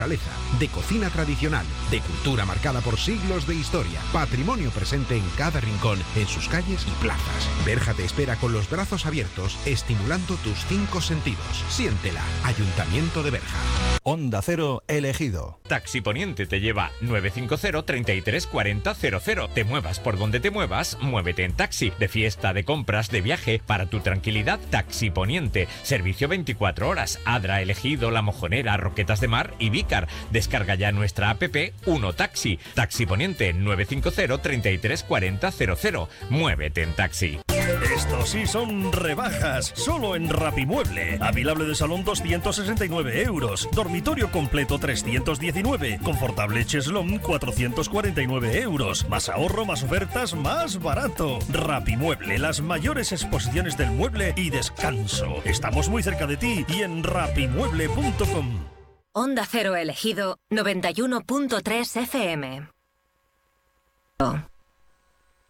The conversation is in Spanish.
de cocina tradicional, de cultura marcada por siglos de historia, patrimonio presente en cada rincón, en sus calles y plazas. Berja te espera con los brazos abiertos, estimulando tus 5 sentidos. Siéntela. Ayuntamiento de Berja. Onda Cero elegido. Taxi Poniente te lleva 950 33 40 00. Te muevas por donde te muevas, muévete en taxi. De fiesta, de compras, de viaje, para tu tranquilidad, Taxi Poniente. Servicio 24 horas. Adra, Elegido, La Mojonera, Roquetas de Mar y Vicar. Descarga ya nuestra app Uno Taxi. Taxi Poniente 950 33 40 00. Muévete en taxi. Estos sí son rebajas, solo en Rapimueble. Avilable de salón 269 euros, dormitorio completo 319, confortable cheslón 449 euros. Más ahorro, más ofertas, más barato. Rapimueble, las mayores exposiciones del mueble y descanso. Estamos muy cerca de ti y en rapimueble.com. Onda Cero elegido 91.3 FM.